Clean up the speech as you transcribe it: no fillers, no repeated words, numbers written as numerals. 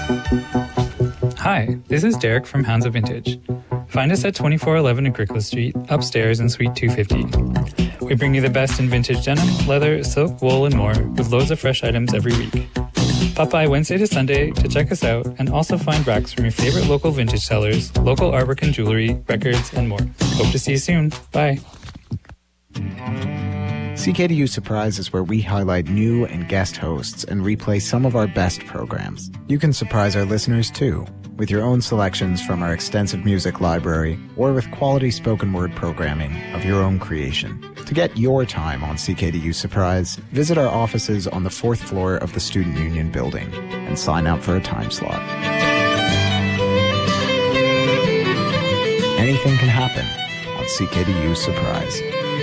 Hi, this is Derek from Hounds of Vintage. Find us at 2411 Agricola Street, upstairs in Suite 250. We bring you the best in vintage denim, leather, silk, wool, and more, with loads of fresh items every week. Pop by Wednesday to Sunday to check us out and also find racks from your favorite local vintage sellers, local artwork and jewelry, records, and more. Hope to see you soon. Bye. CKDU Surprise is where we highlight new and guest hosts and replay some of our best programs. You can surprise our listeners too, with your own selections from our extensive music library or with quality spoken word programming of your own creation. To get your time on CKDU Surprise, visit our offices on the 4th floor of the Student Union building and sign up for a time slot. Anything can happen on CKDU Surprise.